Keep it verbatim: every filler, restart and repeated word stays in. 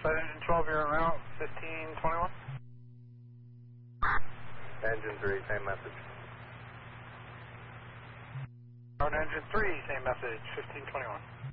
Flight engine twelve, you're en route, fifteen twenty-one. Engine three, same message. Route engine three, same message, fifteen twenty-one.